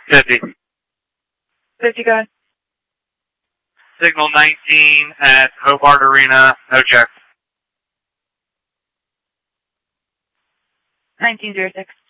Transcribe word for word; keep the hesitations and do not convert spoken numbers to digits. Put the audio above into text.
fifty. fifty, go ahead. Signal nineteen at Hobart Arena, no check. nineteen zero six.